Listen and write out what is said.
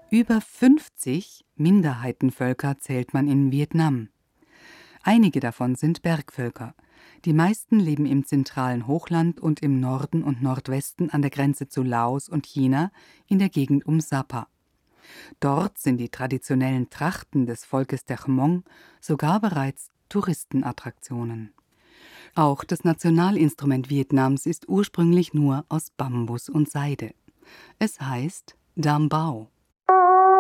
Über 50 Minderheitenvölker zählt man in Vietnam. Einige davon sind Bergvölker. Die meisten leben im zentralen Hochland und im Norden und Nordwesten an der Grenze zu Laos und China in der Gegend um Sapa. Dort sind die traditionellen Trachten des Volkes der Hmong sogar bereits Touristenattraktionen. Auch das Nationalinstrument Vietnams ist ursprünglich nur aus Bambus und Seide. Es heißt Dam Bao.